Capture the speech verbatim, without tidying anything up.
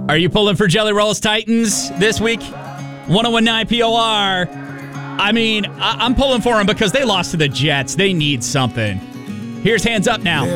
Are you pulling for Jelly Rolls Titans this week? one oh one point nine P O R. I mean, I- I'm pulling for them because they lost to the Jets. They need something. Here's Hands Up now.